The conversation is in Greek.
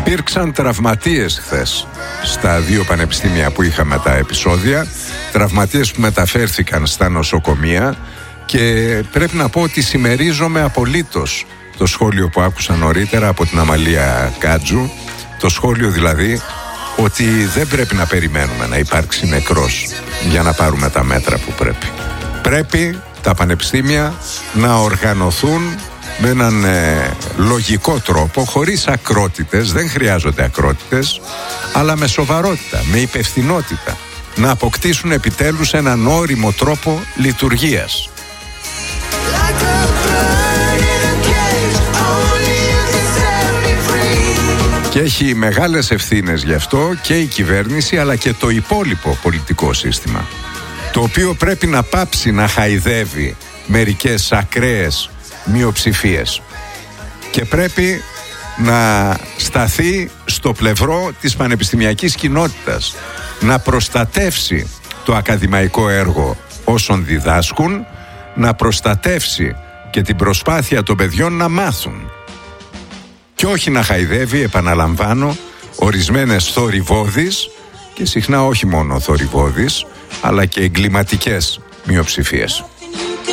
Υπήρξαν τραυματίες χθες στα δύο πανεπιστήμια που είχαμε τα επεισόδια, τραυματίες που μεταφέρθηκαν στα νοσοκομεία, και πρέπει να πω ότι συμμερίζομαι απολύτως το σχόλιο που άκουσα νωρίτερα από την Αμαλία Κάτζου, το σχόλιο δηλαδή ότι δεν πρέπει να περιμένουμε να υπάρξει νεκρός για να πάρουμε τα μέτρα που πρέπει. Πρέπει τα πανεπιστήμια να οργανωθούν με έναν λογικό τρόπο, χωρίς ακρότητες, δεν χρειάζονται ακρότητες, αλλά με σοβαρότητα, με υπευθυνότητα, να αποκτήσουν επιτέλους έναν όριμο τρόπο λειτουργίας. Και έχει μεγάλες ευθύνες γι' αυτό και η κυβέρνηση, αλλά και το υπόλοιπο πολιτικό σύστημα, το οποίο πρέπει να πάψει να χαϊδεύει μερικές ακραίες μειοψηφίες και πρέπει να σταθεί στο πλευρό της πανεπιστημιακής κοινότητας, να προστατεύσει το ακαδημαϊκό έργο όσων διδάσκουν, να προστατεύσει και την προσπάθεια των παιδιών να μάθουν και όχι να χαϊδεύει, επαναλαμβάνω, ορισμένες θορυβώδεις και συχνά όχι μόνο θορυβώδεις αλλά και εγκληματικές μειοψηφίες.